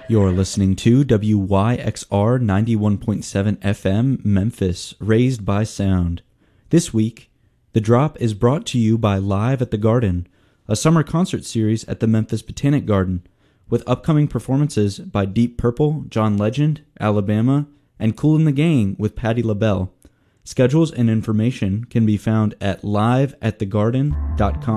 You're listening to WYXR 91.7 FM Memphis, Raised by Sound. This week, The Drop is brought to you by Live at the Garden, a summer concert series at the Memphis Botanic Garden, with upcoming performances by Deep Purple, John Legend, Alabama, and Kool and the Gang with Patti LaBelle. Schedules and information can be found at liveatthegarden.com.